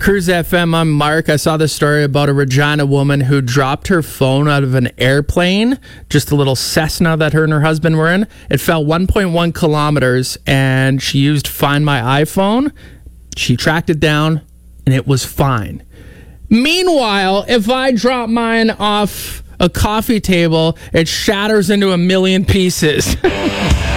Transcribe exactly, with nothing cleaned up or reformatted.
Cruise F M, I'm Mark. I saw this story about a Regina woman who dropped her phone out of an airplane, just a little Cessna that her and her husband were in. It fell one point one kilometers, and she used Find My iPhone. She tracked it down, and it was fine. Meanwhile, if I drop mine off a coffee table, it shatters into a million pieces.